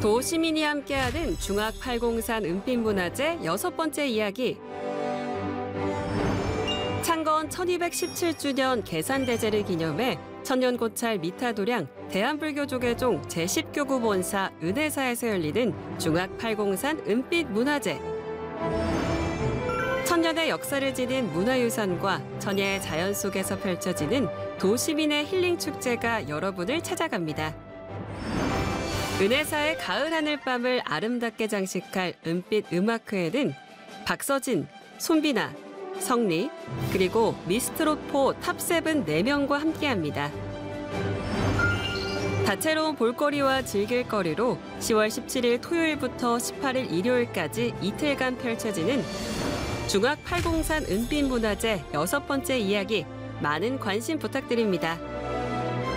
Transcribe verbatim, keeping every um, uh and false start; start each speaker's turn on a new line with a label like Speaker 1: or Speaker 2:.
Speaker 1: 도시민이 함께하는 중학팔공산 은빛문화재 여섯 번째 이야기. 창건 천이백십칠 주년 계산대제를 기념해 천년고찰 미타도량 대한불교조계종 제십 교구 본사 은혜사에서 열리는 중학팔공산 은빛문화재. 천년의 역사를 지닌 문화유산과 천혜의 자연 속에서 펼쳐지는 도시민의 힐링 축제가 여러분을 찾아갑니다. 은혜사의 가을 하늘밤을 아름답게 장식할 은빛 음악회에는 박서진, 손비나, 성리, 그리고 미스트롯포 탑세븐 네 명과 함께합니다. 다채로운 볼거리와 즐길거리로 시월 십칠일 토요일부터 십팔일 일요일까지 이틀간 펼쳐지는 중학팔공산 은빛문화재 여섯 번째 이야기, 많은 관심 부탁드립니다.